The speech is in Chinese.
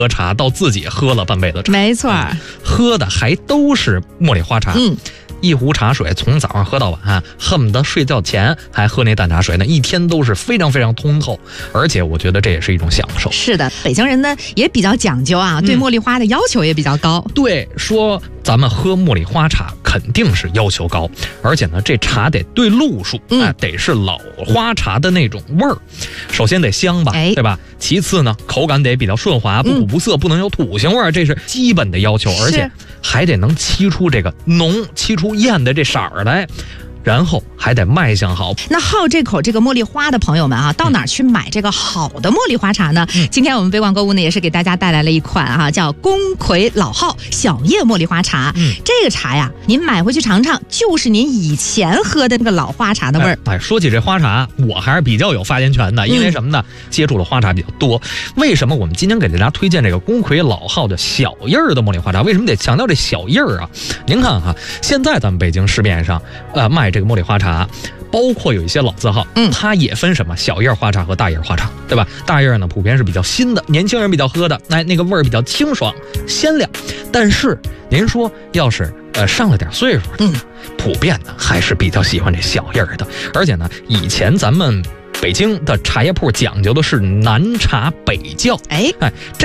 喝茶到自己喝了半辈子茶， 没错， 喝的还都是茉莉花茶。一壶茶水从早上喝到晚，恨不得睡觉前还喝那淡茶水呢，一天都是非常非常通透，而且我觉得这也是一种享受。 是的，北京人呢也比较讲究啊，对茉莉花的要求也比较高。 对，说咱们喝茉莉花茶肯定是要求高，而且呢这茶得对路数，得是老花茶的那种味儿。首先得香吧，对吧？其次呢口感得比较顺滑，不苦不涩，不能有土腥味儿，这是基本的要求，而且还得能沏出这个浓，沏出艳的这色儿来。然后还得卖相好。 那好这口这个茉莉花的朋友们啊，到哪儿去买这个好的茉莉花茶呢？今天我们北广购物呢也是给大家带来了一款叫宫葵老号小叶茉莉花茶。这个茶呀，您买回去尝尝，就是您以前喝的那个老花茶的味儿。 说起这花茶，我还是比较有发言权的，因为什么呢？接触的花茶比较多。为什么我们今天给大家推荐这个宫葵老号的小叶儿的茉莉花茶？为什么得强调这小叶儿啊？您看哈，现在咱们北京市面上卖这个茉莉花茶，包括有一些老字号，它也分什么小叶花茶和大叶花茶，对吧？大叶呢普遍是比较新的，年轻人比较喝的，那个味儿比较清爽鲜亮。但是您说要是上了点岁数，普遍呢还是比较喜欢这小叶的。而且呢，以前咱们北京的茶叶铺讲究的是南茶北窖，